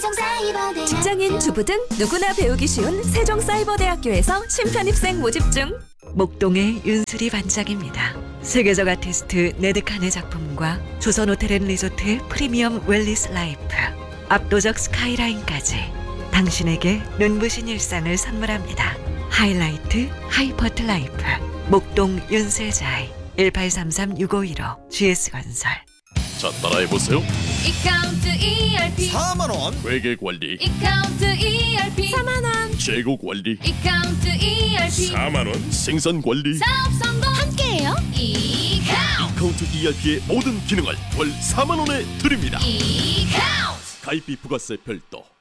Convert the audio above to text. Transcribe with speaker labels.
Speaker 1: 세종사이버대학교.
Speaker 2: 직장인, 주부 등 누구나 배우기 쉬운 세종사이버대학교에서 신편입생 모집 중. 목동의 윤슬이 반짝입니다. 세계적 아티스트 네드칸의 작품과 조선호텔앤리조트 프리미엄 웰리스 라이프, 압도적 스카이라인까지 당신에게 눈부신 일상을 선물합니다. 하이라이트 하이퍼트 라이프 목동 윤슬자이 1833-6515 GS건설.
Speaker 3: 자, 따라해보세요.
Speaker 4: 이카운트 ERP
Speaker 3: 4만원 회계관리,
Speaker 4: 이카운트 ERP
Speaker 1: 4만원.
Speaker 3: 재고관리,
Speaker 4: 이카운트 ERP
Speaker 3: 4만원 생산관리.
Speaker 4: 사업 성공 함께해요.
Speaker 3: 이카운트 ERP의 모든 기능을 월 4만원에 드립니다.
Speaker 4: 이카운트
Speaker 3: 가입비 부가세 별도.